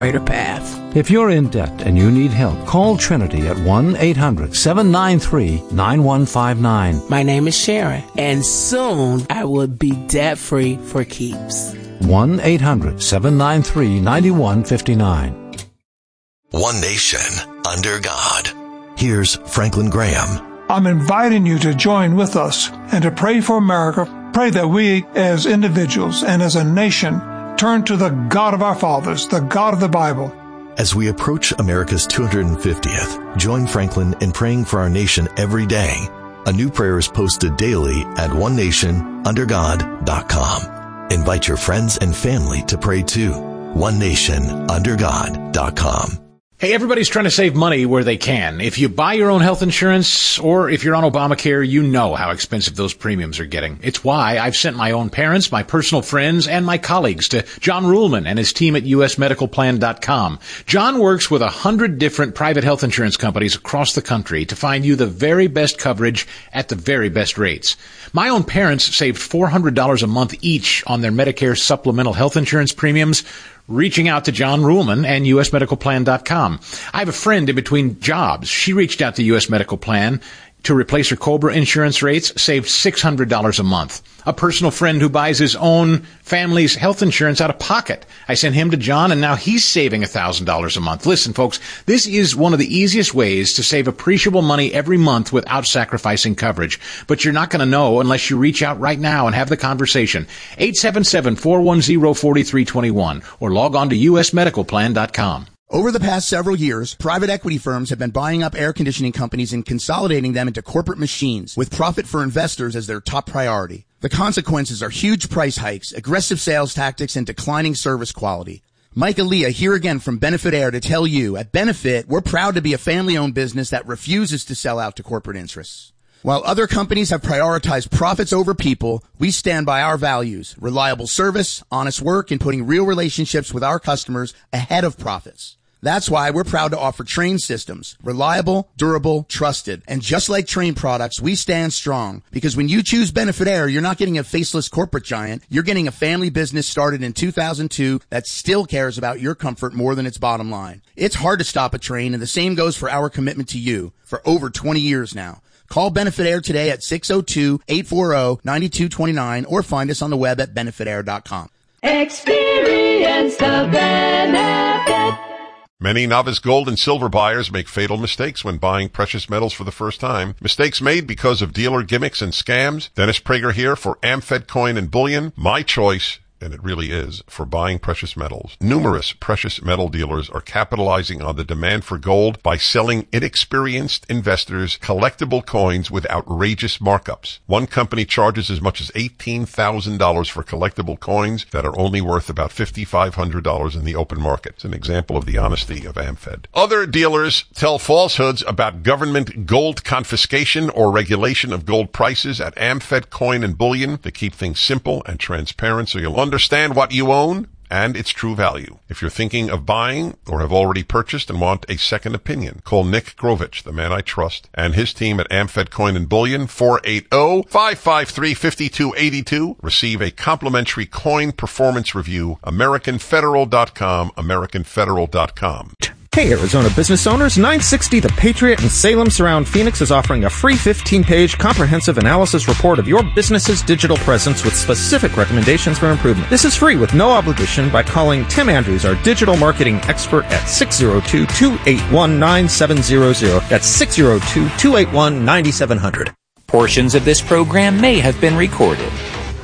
path. If you're in debt and you need help, call Trinity at 1-800-793-9159. My name is Sharon, and soon I will be debt-free for keeps. 1-800-793-9159. One nation, under God. Here's Franklin Graham. I'm inviting you to join with us and to pray for America. Pray that we as individuals and as a nation turn to the God of our fathers, the God of the Bible. As we approach America's 250th, join Franklin in praying for our nation every day. A new prayer is posted daily at onenationundergod.com. Invite your friends and family to pray too. onenationundergod.com. Hey, everybody's trying to save money where they can. If you buy your own health insurance or if you're on Obamacare, you know how expensive those premiums are getting. It's why I've sent my own parents, my personal friends, and my colleagues to John Ruhlman and his team at usmedicalplan.com. John works with 100 different private health insurance companies across the country to find you the very best coverage at the very best rates. My own parents saved $400 a month each on their Medicare supplemental health insurance premiums, reaching out to John Ruhlman and usmedicalplan.com. I have a friend in between jobs. She reached out to US Medical Plan to replace her COBRA insurance rates, saved $600 a month. A personal friend who buys his own family's health insurance out of pocket. I sent him to John, and now he's saving $1,000 a month. Listen, folks, this is one of the easiest ways to save appreciable money every month without sacrificing coverage. But you're not going to know unless you reach out right now and have the conversation. 877-410-4321 or log on to usmedicalplan.com. Over the past several years, private equity firms have been buying up air conditioning companies and consolidating them into corporate machines, with profit for investors as their top priority. The consequences are huge price hikes, aggressive sales tactics, and declining service quality. Mike Aaliyah here again from Benefit Air to tell you, at Benefit, we're proud to be a family-owned business that refuses to sell out to corporate interests. While other companies have prioritized profits over people, we stand by our values: reliable service, honest work, and putting real relationships with our customers ahead of profits. That's why we're proud to offer Trane systems. Reliable, durable, trusted. And just like Trane products, we stand strong. Because when you choose Benefit Air, you're not getting a faceless corporate giant. You're getting a family business started in 2002 that still cares about your comfort more than its bottom line. It's hard to stop a Trane, and the same goes for our commitment to you for over 20 years now. Call Benefit Air today at 602-840-9229 or find us on the web at benefitair.com. Experience the benefit. Many novice gold and silver buyers make fatal mistakes when buying precious metals for the first time. Mistakes made because of dealer gimmicks and scams. Dennis Prager here for AmFed Coin and Bullion. My choice, and it really is, for buying precious metals. Numerous precious metal dealers are capitalizing on the demand for gold by selling inexperienced investors collectible coins with outrageous markups. One company charges as much as $18,000 for collectible coins that are only worth about $5,500 in the open market. It's an example of the honesty of AmFed. Other dealers tell falsehoods about government gold confiscation or regulation of gold prices at AmFed Coin and Bullion to keep things simple and transparent so you'll understand what you own and its true value. If you're thinking of buying or have already purchased and want a second opinion, call Nick Grovich, the man I trust, and his team at AmFed Coin and Bullion, 480-553-5282. Receive a complimentary coin performance review. AmericanFederal.com, AmericanFederal.com. Hey, Arizona business owners, 960 The Patriot in Salem Surround Phoenix is offering a free 15-page comprehensive analysis report of your business's digital presence with specific recommendations for improvement. This is free with no obligation by calling Tim Andrews, our digital marketing expert, at 602-281-9700. That's 602-281-9700. Portions of this program may have been recorded.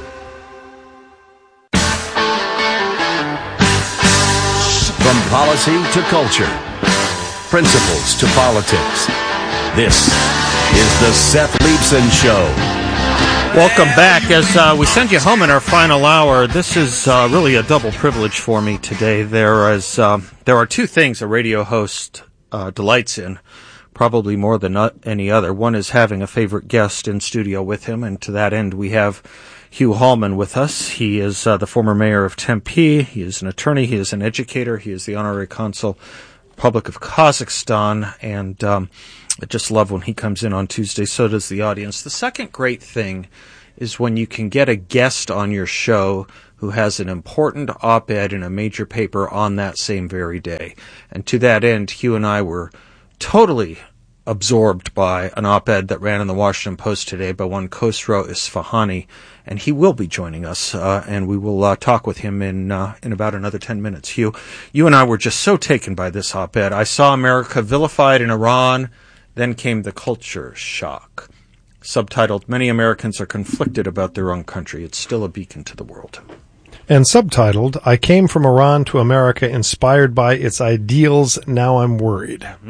From policy to culture, principles to politics, this is the Seth Leibsohn Show. Welcome back. As we send you home in our final hour, this is really a double privilege for me today. There are two things a radio host delights in, probably more than any other. One is having a favorite guest in studio with him, and to that end we have Hugh Hallman with us. He is the former mayor of Tempe. He is an attorney. He is an educator. He is the honorary consul, Republic of Kazakhstan, and I just love when he comes in on Tuesday. So does the audience. The second great thing is when you can get a guest on your show who has an important op-ed in a major paper on that same very day. And to that end, Hugh and I were totally absorbed by an op-ed that ran in the Washington Post today by one Khosrow Isfahani, and he will be joining us, and we will talk with him in about another 10 minutes. Hugh, you and I were just so taken by this op-ed. I saw America vilified in Iran, then came the culture shock. Subtitled, "Many Americans are conflicted about their own country. It's still a beacon to the world." And subtitled, "I came from Iran to America inspired by its ideals. Now I'm worried." Mm-hmm.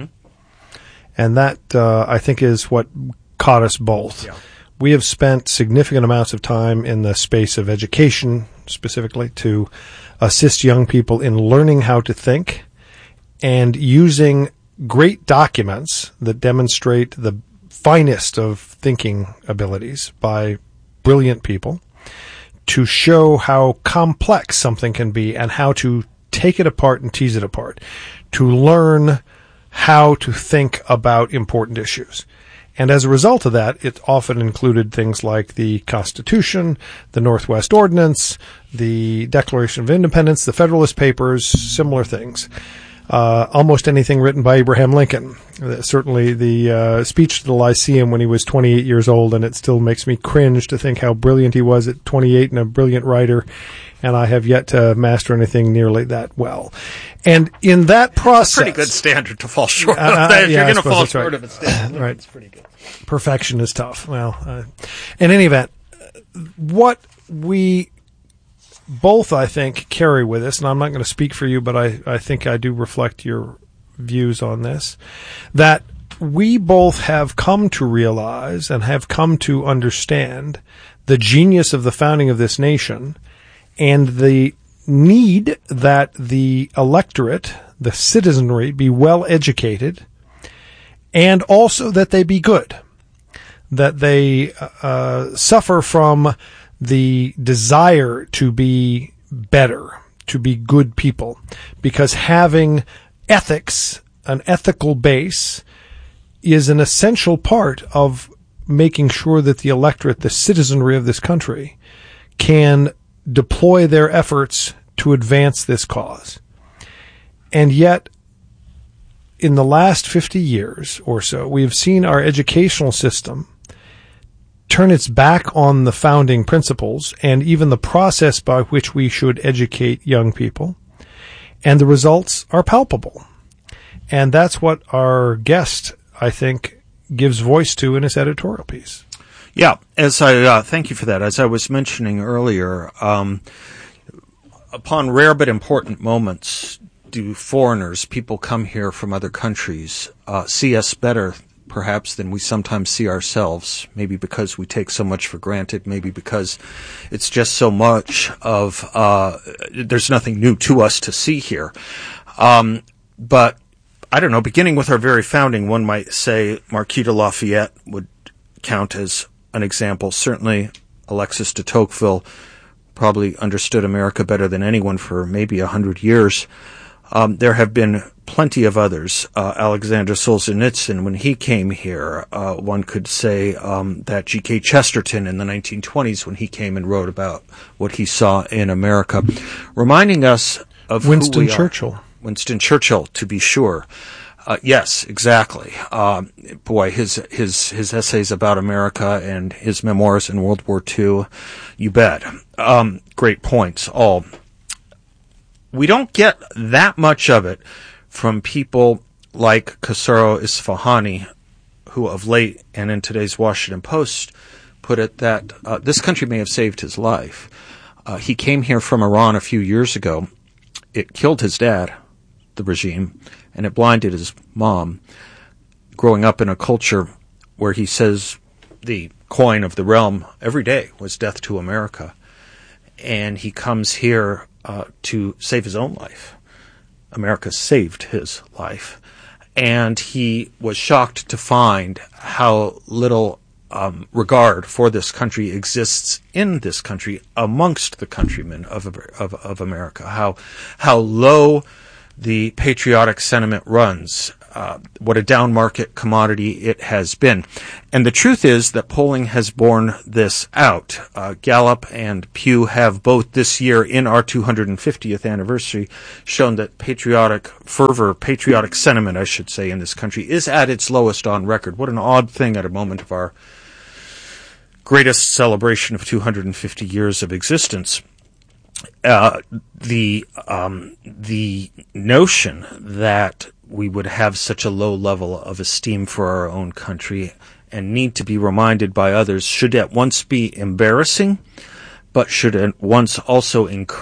And that, I think, is what caught us both. Yeah. We have spent significant amounts of time in the space of education, specifically, to assist young people in learning how to think and using great documents that demonstrate the finest of thinking abilities by brilliant people to show how complex something can be and how to take it apart and tease it apart, to learn how to think about important issues. And as a result of that, it often included things like the Constitution, the Northwest Ordinance, the Declaration of Independence, the Federalist Papers, similar things. Almost anything written by Abraham Lincoln. Certainly the speech to the Lyceum when he was 28 years old, and it still makes me cringe to think how brilliant he was at 28 and a brilliant writer, and I have yet to master anything nearly that well. And in that process... Pretty good standard to fall short of. If you're going to fall short of a standard, right. It's pretty good. Perfection is tough. Well, in any event, what we both, I think, carry with us, and I'm not going to speak for you, but I think I do reflect your views on this, that we both have come to realize and have come to understand the genius of the founding of this nation and the need that the electorate, the citizenry, be well educated, and also that they be good, that they suffer from the desire to be better, to be good people, because having ethics, an ethical base, is an essential part of making sure that the electorate, the citizenry of this country, can deploy their efforts to advance this cause. And yet, in the last 50 years or so, we have seen our educational system turn its back on the founding principles and even the process by which we should educate young people. And the results are palpable. And that's what our guest, I think, gives voice to in his editorial piece. Yeah, as I thank you for that. As I was mentioning earlier, upon rare but important moments, do foreigners, people come here from other countries, see us better perhaps than we sometimes see ourselves, maybe because we take so much for granted, maybe because it's just so much of, there's nothing new to us to see here. But I don't know, beginning with our very founding, one might say Marquis de Lafayette would count as an example. Certainly Alexis de Tocqueville probably understood America better than anyone for maybe 100 years. There have been plenty of others. Alexander Solzhenitsyn, when he came here, one could say that G.K. Chesterton in the 1920s, when he came and wrote about what he saw in America, reminding us of Winston who we Churchill. are. Winston Churchill, to be sure. Yes, exactly. Boy, his essays about America and his memoirs in World War II, you bet. Great points, all. We don't get that much of it from people like Khosrow Isfahani, who of late and in today's Washington Post put it that this country may have saved his life. He came here from Iran a few years ago. It killed his dad, the regime, and it blinded his mom. Growing up in a culture where he says the coin of the realm every day was death to America. And he comes here to save his own life. America saved his life. And he was shocked to find how little regard for this country exists in this country amongst the countrymen of America. How low the patriotic sentiment runs. what a down market commodity it has been. And the truth is that polling has borne this out. Gallup and Pew have both this year, in our 250th anniversary, shown that patriotic sentiment, I should say, in this country is at its lowest on record. What an odd thing at a moment of our greatest celebration of 250 years of existence. The notion that we would have such a low level of esteem for our own country and need to be reminded by others should at once be embarrassing, but should at once also